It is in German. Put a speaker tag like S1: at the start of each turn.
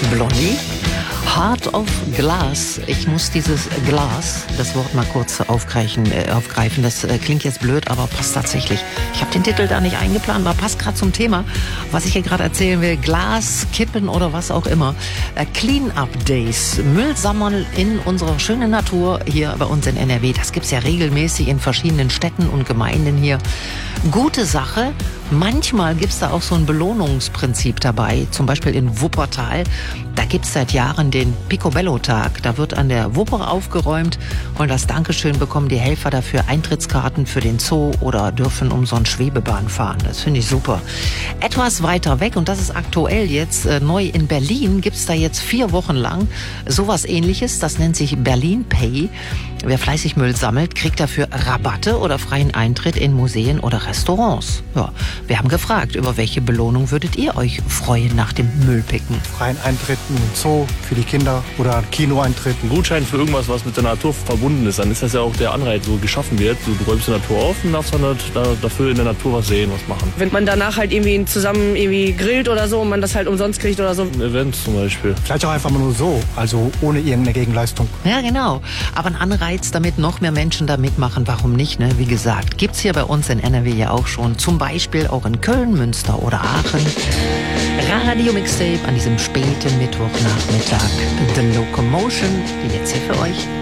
S1: Blondie. Heart of Glass. Ich muss dieses Glas, das Wort mal kurz aufgreifen. Das klingt jetzt blöd, aber passt tatsächlich. Ich habe den Titel da nicht eingeplant, aber passt gerade zum Thema, was ich hier gerade erzählen will. Glas, Kippen oder was auch immer. Clean-up Days. Müll sammeln in unserer schönen Natur hier bei uns in NRW. Das gibt's ja regelmäßig in verschiedenen Städten und Gemeinden hier. Gute Sache. Manchmal gibt's da auch so ein Belohnungsprinzip dabei, zum Beispiel in Wuppertal. Da gibt's seit Jahren den Picobello-Tag. Da wird an der Wupper aufgeräumt und als Dankeschön bekommen die Helfer dafür Eintrittskarten für den Zoo oder dürfen umsonst Schwebebahn fahren. Das finde ich super. Etwas weiter weg, und das ist aktuell jetzt neu in Berlin, gibt's da jetzt 4 Wochen lang sowas Ähnliches. Das nennt sich Berlin Pay. Wer fleißig Müll sammelt, kriegt dafür Rabatte oder freien Eintritt in Museen oder Restaurants. Ja, wir haben gefragt, über welche Belohnung würdet ihr euch freuen nach dem Müllpicken?
S2: Freien Eintritt in den Zoo für die Kinder oder Kinoeintritt.
S3: Ein Gutschein für irgendwas, was mit der Natur verbunden ist. Dann ist das ja auch der Anreiz, so geschaffen wird. Du räumst die Natur auf und darfst dann halt dafür in der Natur was sehen, was machen.
S4: Wenn man danach halt irgendwie zusammen grillt oder so und man das halt umsonst kriegt oder so.
S3: Events zum Beispiel.
S2: Vielleicht auch einfach mal nur so, also ohne irgendeine Gegenleistung.
S1: Ja, genau. Aber ein Anreiz, damit noch mehr Menschen da mitmachen, warum nicht? Ne? Wie gesagt, gibt's hier bei uns in NRW ja auch schon. Zum Beispiel auch in Köln, Münster oder Aachen. Radio Mixtape an diesem späten Mittwochnachmittag. The Locomotion, die jetzt hier für euch.